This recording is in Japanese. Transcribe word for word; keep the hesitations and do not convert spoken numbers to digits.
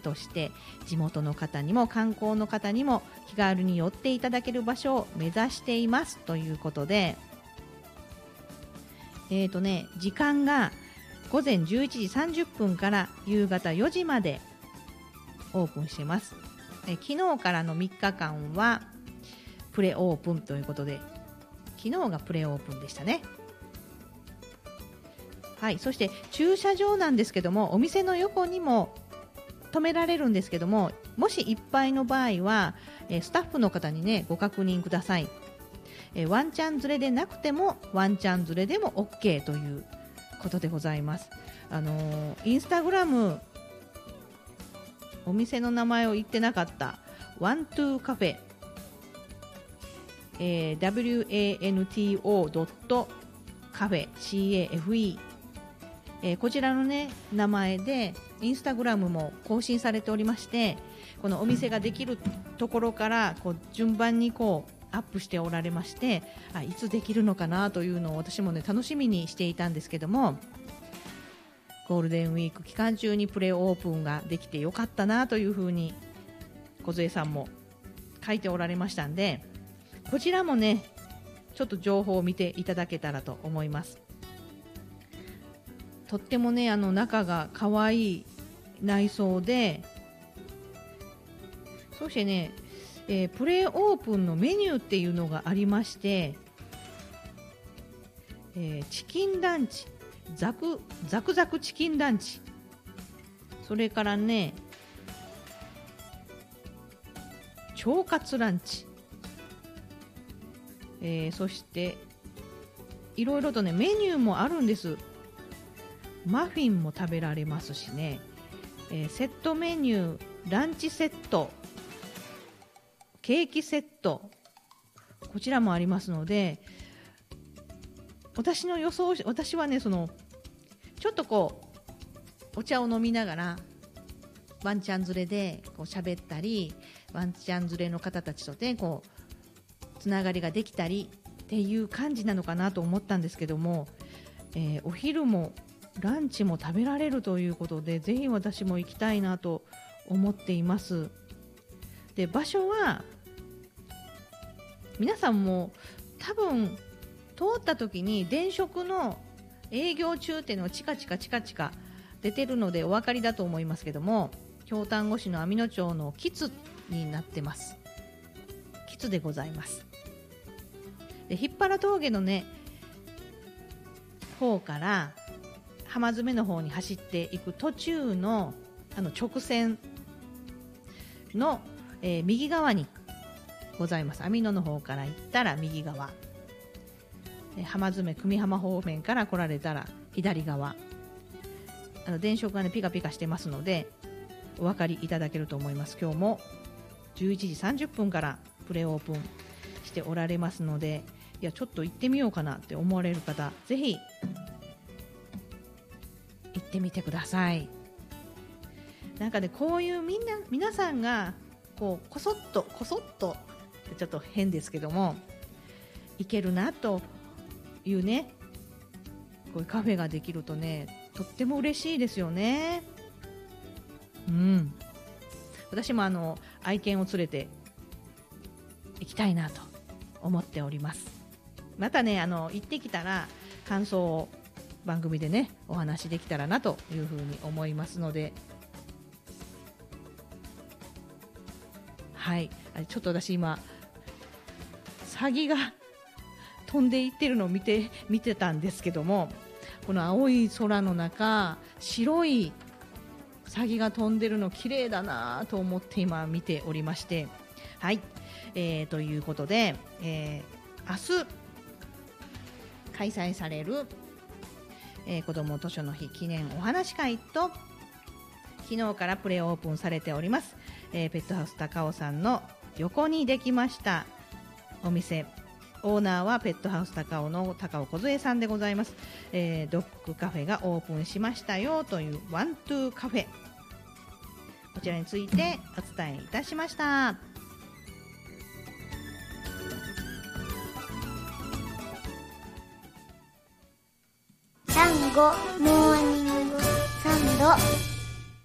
として地元の方にも観光の方にも気軽に寄っていただける場所を目指していますということで、えーとね、時間がごぜんじゅういちじさんじゅっぷんから夕方よじまでオープンしています。え昨日からのみっかかんはプレオープンということで、昨日がプレオープンでしたね。はい、そして駐車場なんですけども、お店の横にも止められるんですけども、もしいっぱいの場合は、えスタッフの方にねご確認ください。えワンチャン連れでなくてもワンチャン連れでも OK ということでございます。あのー、インスタグラムお店の名前を言ってなかったワントゥーカフェ、えー、ダブリューエーエヌティーオー ドットカフェ シーエーエフイー、えー、こちらのね名前でインスタグラムも更新されておりまして、このお店ができるところからこう順番にこうアップしておられまして、あいつできるのかなというのを私もね楽しみにしていたんですけども、ゴールデンウィーク期間中にプレオープンができてよかったなというふうに梢さんも書いておられましたんで、こちらもねちょっと情報を見ていただけたらと思います。とってもねあの中が可愛い内装で、そしてね、えー、プレオープンのメニューっていうのがありまして、えー、チキンランチ、ザクザクザクチキンランチ、それからね腸活ランチ、えー、そしていろいろとねメニューもあるんです。マフィンも食べられますしね、えー、セットメニュー、ランチセット、ケーキセット、こちらもありますので、私の予想、私はねそのちょっとこうお茶を飲みながらワンちゃん連れでこう喋ったり、ワンちゃん連れの方たちとねこうつながりができたりっていう感じなのかなと思ったんですけども、えー、お昼もランチも食べられるということで、ぜひ私も行きたいなと思っています。で場所は皆さんも多分通った時に電飾の営業中っていうのがチカチカチカチカ出てるのでお分かりだと思いますけども、京丹後市の網野町のキツになってます。キツでございます。で桧原峠のね方から浜詰の方に走っていく途中のあの直線の、えー、右側にございます。網野の方から行ったら右側、えー、浜詰久美浜方面から来られたら左側、あの電飾がねピカピカしてますのでお分かりいただけると思います。今日もじゅういちじさんじゅっぷんからプレオープンしておられますので、いやちょっと行ってみようかなって思われる方、ぜひ行ってみてください。なんかねこういうみんな皆さんがこうこそっとこそっとちょっと変ですけども行けるなというね、こういうカフェができるとねとっても嬉しいですよね。うん、私もあの愛犬を連れて行きたいなと思っております。またねあの行ってきたら感想を番組でねお話できたらなというふうに思いますので、はい、ちょっと私今サギが飛んでいってるのを見て見てたんですけども、この青い空の中白いサギが飛んでるの綺麗だなと思って今見ておりまして、はい、えー、ということで、えー、明日開催される、えー、子ども図書の日記念お話会と昨日からプレオープンされております、えー、ペットハウス高尾さんの横にできましたお店、オーナーはペットハウス高尾の高尾梢さんでございます、えー、ドッグカフェがオープンしましたよというワントゥーカフェ、こちらについてお伝えいたしました。 サンゴモーニングサンド